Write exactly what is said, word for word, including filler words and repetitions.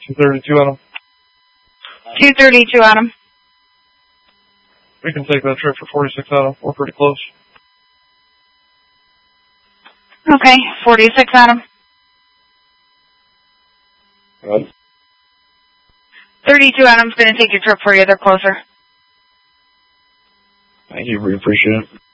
two thirty-two, Adam. two thirty-two, Adam. We can take that trip for forty-six, Adam. We're pretty close. Okay, forty-six, Adam. Good. thirty-two, Adam's going to take your trip for you. They're closer. Thank you. We appreciate it.